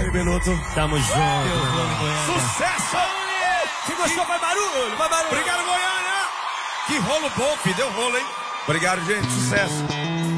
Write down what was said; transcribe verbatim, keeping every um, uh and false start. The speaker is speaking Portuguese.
Vini Minuto. Tamo junto. Sucesso! Quem gostou vai barulho, vai barulho. Obrigado, Goiânia. Que rolo bom, filho. Deu rolo, hein? Obrigado, gente. Sucesso.